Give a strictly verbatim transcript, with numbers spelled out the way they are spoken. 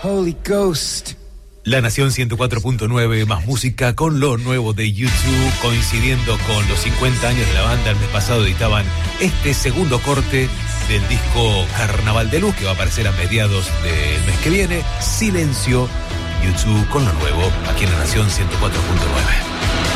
Holy Ghost. La Nación ciento cuatro punto nueve, más música con lo nuevo de YouTube, coincidiendo con los cincuenta años de la banda. El mes pasado editaban este segundo corte del disco Carnaval de Luz, que va a aparecer a mediados del mes que viene. Silencio, YouTube con lo nuevo, aquí en La Nación ciento cuatro punto nueve.